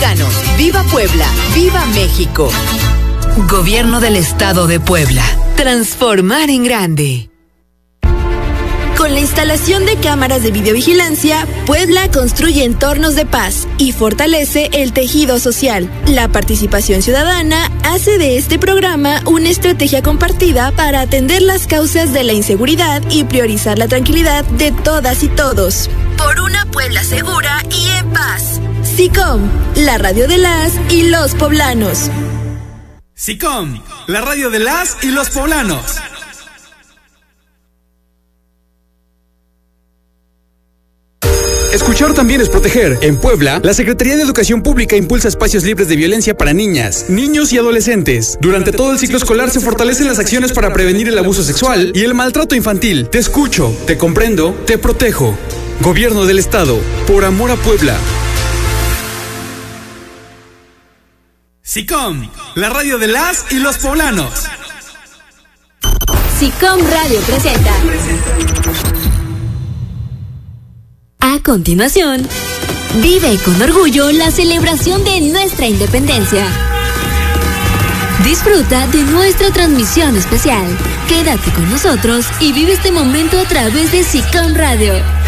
mexicanos. ¡Viva Puebla! ¡Viva México! Gobierno del Estado de Puebla. Transformar en grande. Con la instalación de cámaras de videovigilancia, Puebla construye entornos de paz y fortalece el tejido social. La participación ciudadana hace de este programa una estrategia compartida para atender las causas de la inseguridad y priorizar la tranquilidad de todas y todos. Por una Puebla segura y en paz. SICOM, la radio de las y los poblanos. SICOM, la radio de las y los poblanos. Escuchar también es proteger. En Puebla, la Secretaría de Educación Pública impulsa espacios libres de violencia para niñas, niños y adolescentes. Durante todo el ciclo escolar se fortalecen las acciones para prevenir el abuso sexual y el maltrato infantil. Te escucho, te comprendo, te protejo. Gobierno del Estado, por amor a Puebla. SICOM, la radio de las y los poblanos. SICOM Radio presenta. A continuación, vive con orgullo la celebración de nuestra independencia. Disfruta de nuestra transmisión especial. Quédate con nosotros y vive este momento a través de SICOM Radio.